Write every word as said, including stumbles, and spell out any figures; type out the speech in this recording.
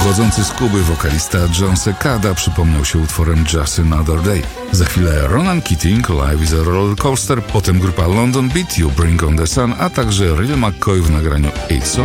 Pochodzący z Kuby wokalista John Secada przypomniał się utworem Just Another Day. Za chwilę Ronan Keating, Life is a Roller Coaster, potem grupa London Beat, You Bring on the Sun, a także Real McCoy w nagraniu It's